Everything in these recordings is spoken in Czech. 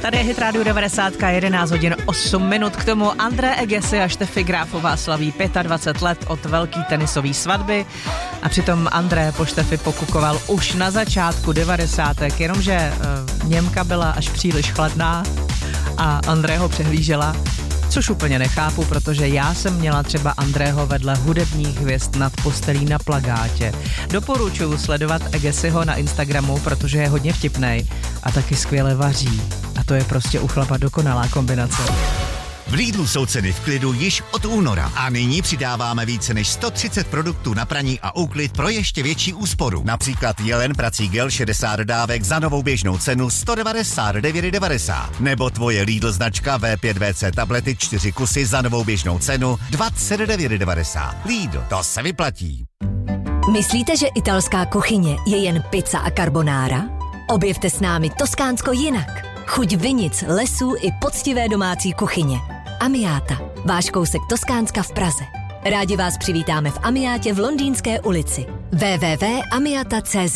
Tady je Hit Radio 90, 11 hodin 8 minut. K tomu André Agassi a Štefy Gráfová slaví 25 let od velký tenisové svatby a přitom André po Štefy pokukoval už na začátku 90. Jenomže Němka byla až příliš chladná a André ho přehlížela. Což úplně nechápu, protože já jsem měla třeba Andrého vedle hudebních hvězd nad postelí na plakátě. Doporučuji sledovat Agassiho na Instagramu, protože je hodně vtipnej a taky skvěle vaří. A to je prostě u chlapa dokonalá kombinace. V Lidlu jsou ceny v klidu již od února a nyní přidáváme více než 130 produktů na praní a úklid pro ještě větší úsporu. Například Jelen prací gel 60 dávek za novou běžnou cenu 199,90. Nebo tvoje Lidl značka V5VC tablety 4 kusy za novou běžnou cenu 29,90. Lidl, to se vyplatí. Myslíte, že italská kuchyně je jen pizza a carbonara? Objevte s námi Toskánsko jinak. Chuť vinic, lesů i poctivé domácí kuchyně. Amiata, váš kousek Toskánska v Praze. Rádi vás přivítáme v Amiátě v Londýnské ulici. www.amiata.cz.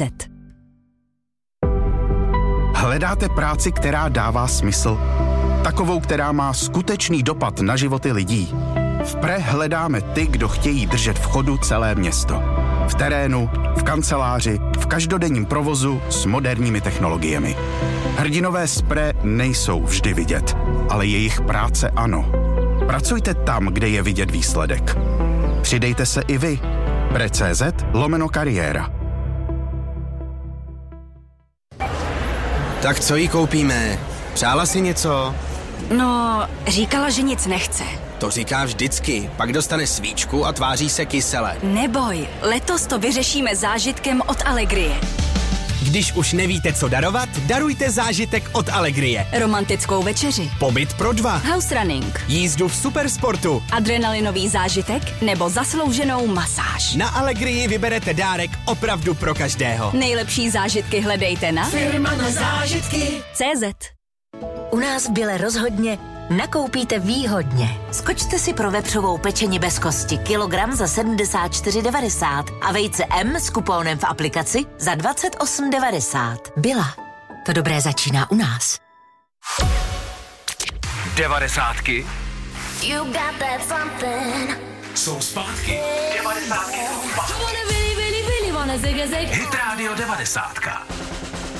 Hledáte práci, která dává smysl? Takovou, která má skutečný dopad na životy lidí? V Pre hledáme ty, kdo chtějí držet v chodu celé město. V terénu, v kanceláři, v každodenním provozu s moderními technologiemi. Hrdinové z Pre nejsou vždy vidět, ale jejich práce ano. Pracujte tam, kde je vidět výsledek. Přidejte se i vy. Pre.cz/kariéra. Tak co jí koupíme? Přála si něco? No, říkala, že nic nechce. To říká vždycky, pak dostane svíčku a tváří se kysele. Neboj, letos to vyřešíme zážitkem od Allegrie. Když už nevíte, co darovat, darujte zážitek od Allegrie. Romantickou večeři, Pobyt pro 2, house running, jízdu v supersportu, adrenalinový zážitek nebo zaslouženou masáž. Na Allegrii vyberete dárek opravdu pro každého. Nejlepší zážitky hledejte na Firma na zážitky. CZ. U nás v Bile rozhodně nakoupíte výhodně. Skočte si pro vepřovou pečení bez kosti kilogram za 74,90 a vejce M s kupónem v aplikaci za 28,90. Bila. To dobré začíná u nás. 90ky You got that something. jsou zpátky. 90ky jsou zpátky. Hit Radio 90.